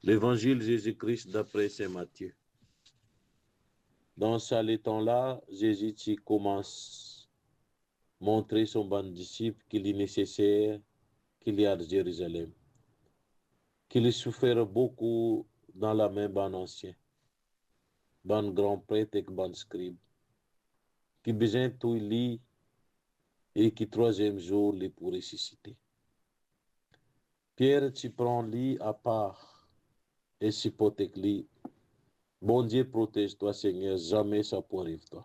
L'évangile Jésus-Christ d'après Saint Matthieu. Dans ce temps-là, Jésus commence à montrer son bon disciple qu'il est nécessaire qu'il y ait à Jérusalem, qu'il souffre beaucoup dans la main bon ancien, bon grand prêtre et bon scribe, qui besoin tout lit et qui troisième jour les pour ressusciter. Pierre, tu prends lit à part et hypothèque lit. Bon Dieu protège-toi, Seigneur, jamais ça peut arriver toi.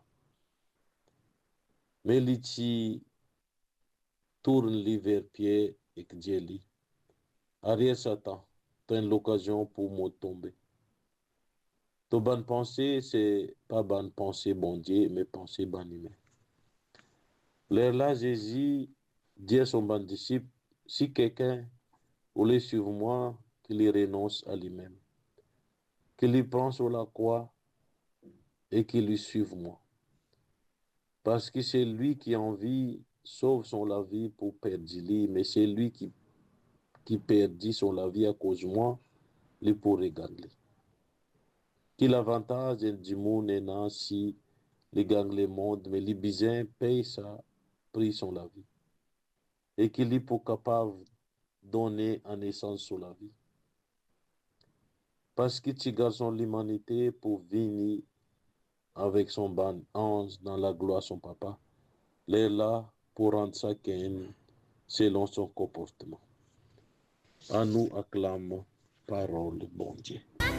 Mais tu tourne lit vers Pierre et que Dieu lit. Arrière Satan, tu as l'occasion pour me tomber. Ta bonne pensée, c'est pas bonne pensée, bon Dieu, mais pensée bonne humaine. L'air là, Jésus dit à son bon disciple, si quelqu'un voulait suivre moi, qu'il y renonce à lui-même, qu'il y prend sur la croix et qu'il lui suive moi. Parce que c'est lui qui en vie sauve son la vie pour perdre lui, mais c'est lui qui perdit son la vie à cause de moi, lui pour regarder. Qu'il l'avantage du monde est non si les gagne le monde, mais les bisins payent ça, prix son la vie. Et qu'il est pour capable de donner en essence sur la vie. Parce que tu gardes son l'humanité pour venir avec son ban ange dans la gloire son papa. Il est là pour rendre ça selon son comportement. À nous acclamons parole bon Dieu.